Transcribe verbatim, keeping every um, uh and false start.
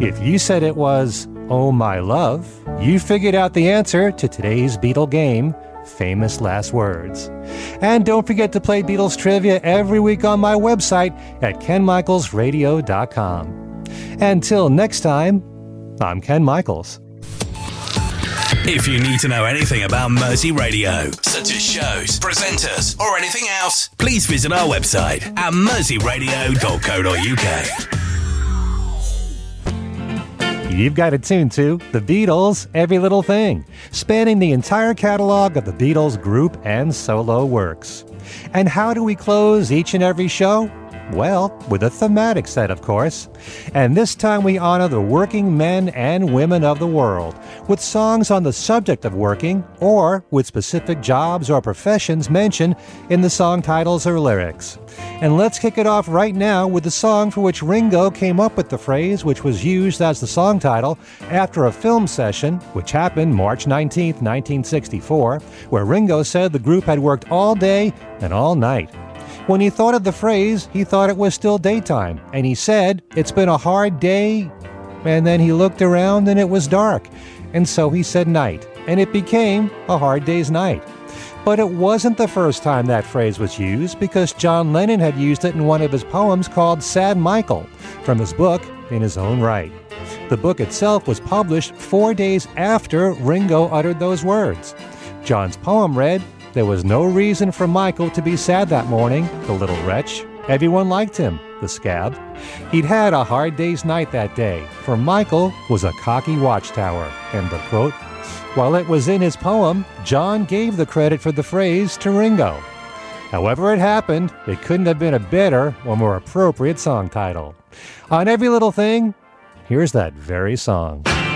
If you said it was Oh My Love, you figured out the answer to today's Beatle game, Famous Last Words. And don't forget to play Beatles trivia every week on my website at ken michaels radio dot com. Until next time, I'm Ken Michaels. If you need to know anything about Mersey Radio, such as shows, presenters, or anything else, please visit our website at mersey radio dot co dot uk. You've got it tuned to The Beatles' Every Little Thing, spanning the entire catalog of the Beatles group and solo works. And how do we close each and every show? Well, with a thematic set, of course. And this time we honor the working men and women of the world with songs on the subject of working or with specific jobs or professions mentioned in the song titles or lyrics. And let's kick it off right now with the song for which Ringo came up with the phrase, which was used as the song title after a film session, which happened March nineteenth, nineteen sixty-four, where Ringo said the group had worked all day and all night. When he thought of the phrase, he thought it was still daytime, and he said, "It's been a hard day," and then he looked around and it was dark, and so he said night, and it became a hard day's night. But it wasn't the first time that phrase was used, because John Lennon had used it in one of his poems called Sad Michael, from his book In His Own Right. The book itself was published four days after Ringo uttered those words. John's poem read, "There was no reason for Michael to be sad that morning, the little wretch. Everyone liked him, the scab. He'd had a hard day's night that day, for Michael was a cocky watchtower." End of quote. While it was in his poem, John gave the credit for the phrase to Ringo. However it happened, it couldn't have been a better or more appropriate song title. On Every Little Thing, here's that very song.